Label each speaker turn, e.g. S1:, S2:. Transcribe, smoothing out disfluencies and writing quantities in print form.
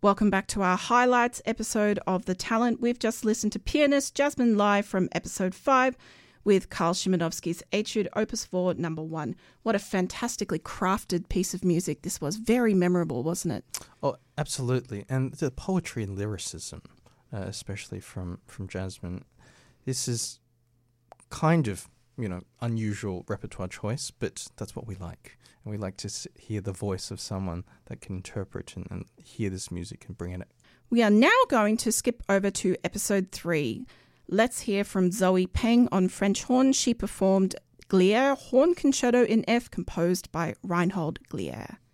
S1: Welcome back to our highlights episode of The Talent. We've just listened to pianist Jasmine Lai from episode 5 with Karl Szymanowski's Etude Opus 4 No. 1. What a fantastically crafted piece of music this was. Very memorable, wasn't it?
S2: Oh, absolutely. And the poetry and lyricism, especially from Jasmine, this is kind of, unusual repertoire choice, but that's what we like. And we like to hear the voice of someone that can interpret and hear this music and bring it.
S1: We are now going to skip over to episode 3. Let's hear from Zoe Peng on French horn. She performed Glière Horn Concerto in F, composed by Reinhold Glière.